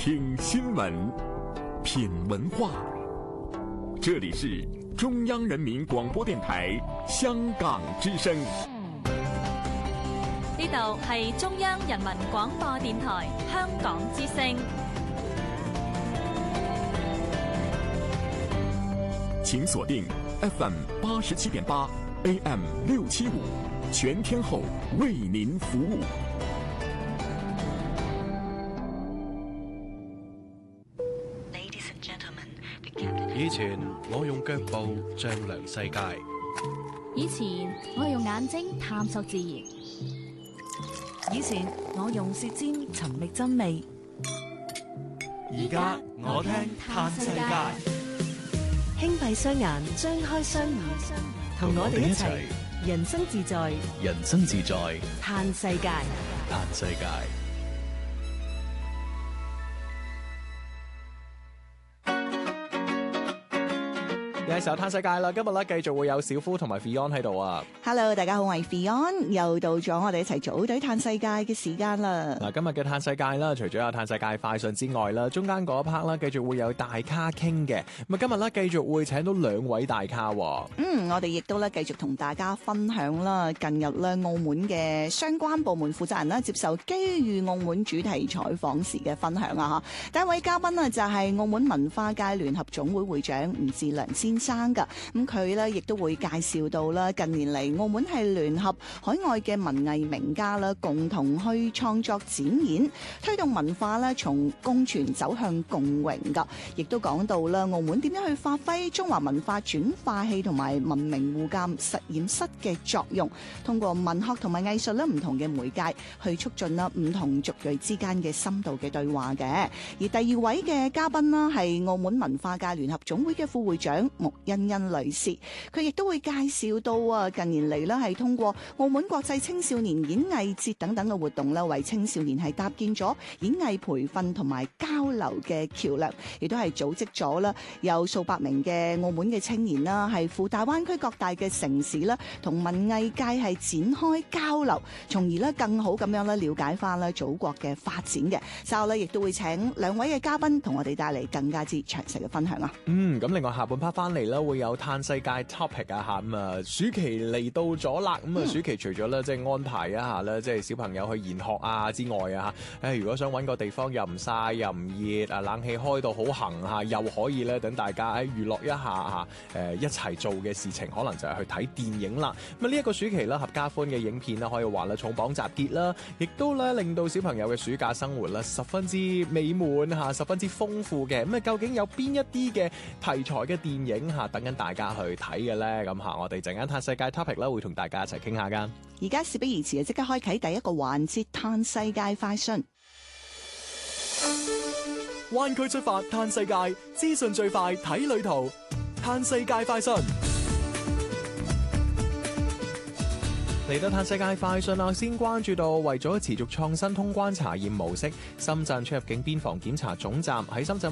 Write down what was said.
听新闻，品文化。这里是中央人民广播電台香港之聲。 呢度係中央人民廣播電台香港之聲。 請鎖定 FM 87.8 AM 675，全天候為您服務。 以前我用腳步丈量世界， 以前我用眼睛探索自然，以前我用舌尖尋覓真味， 而家我聽嘆世界。 輕閉雙眼，張開雙耳，同我哋一齊人生自在， 人生自在， 嘆世界， 嘆世界。 有時候嘆世界啦，今日咧繼續會有小夫同埋 Fion 喺度啊。 Hello， 大家好，我係 Fion， 又到咗我哋一齊組隊嘆世界嘅時間啦。 嗱，今日嘅嘆世界啦，除咗有嘆世界快訊之外啦，中間嗰一 part 啦，繼續會有大咖傾嘅。咁啊，今日咧繼續會請到兩位大咖。我哋亦都咧繼續同大家分享啦。近日咧，澳門嘅相關部門負責人啦，接受機遇澳門主題採訪時嘅分享啊。第一位嘉賓啊，就係澳門文化界聯合總會會長吳志良先生噶。咁佢咧亦都會介紹到啦，近年嚟澳門係聯合海外嘅文藝名家啦，共同去創作展演，推動文化咧從共存走向共榮噶。亦都講到啦，澳門點樣去發揮中華文化轉化器同埋文明互鑒實驗室嘅作用，通過文學同埋藝術咧唔同嘅媒介去促進啦唔同族裔之間嘅深度嘅對話嘅。而第二位嘅嘉賓啦係澳門文化界聯合總會嘅副會長穆欣欣女士，佢亦都會介紹到啊，近年嚟咧係通過澳門國際青少年演藝節等等嘅活動咧，為青少年係搭建咗演藝培訓同埋交流嘅橋梁，亦都係組織咗啦有數百名嘅澳門嘅青年啦，係赴大灣區各大嘅城市啦，同文藝界係展開交流，從而咧更好咁樣咧了解翻咧祖國嘅發展嘅。稍後咧亦都會請兩位嘅嘉賓同我哋帶嚟更加之詳細嘅分享啊。 咁另外下半 part 翻嚟啦，會有嘆世界 topic 啊吓，咁啊暑期嚟到咗啦，咁啊暑期除咗咧即係安排一下咧，即係小朋友去研學啊之外啊吓，如果想搵個地方又唔曬又唔熱啊，冷氣開到好行吓，又可以咧等大家喺娛樂一下吓，一齊做嘅事情可能就係去睇電影啦。咁啊呢一個暑期啦，合家歡嘅影片啦，可以話咧重磅集結啦，亦都咧令到小朋友嘅暑假生活咧十分之美滿吓，十分之豐富嘅。咁啊究竟有邊一啲嘅題材嘅電影吓等緊大家去睇嘅咧？咁吓我哋陣間嘆世界 topic 啦，會同大家一齊傾下噶。 而家事不宜遲啊，即刻開啟第一個環節嘆世界快訊。 灣區出發嘆世界，資訊最快睇旅途，嘆世界快訊。 嚟到嘆世界快訊啦，先關注到為咗持續創新通關查驗模式，深圳出入境邊防檢查總站喺深圳